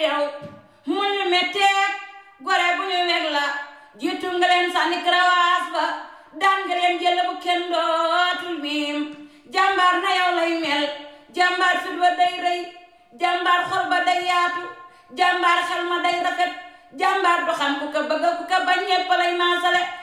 yow mun ñu metteeg gore bu ñu weg la jiitu nga leen sànni karawaas ba daan nga leen jël bu kenn dootul miim jàmbaar na yow lay mel jàmbaar fit ba day rëy jàmbaar xol ba day yaatu jàmbaar xel ma day rafet jàmbaar du xam ku ko bëgg ku ko bañ ñépp lay maasale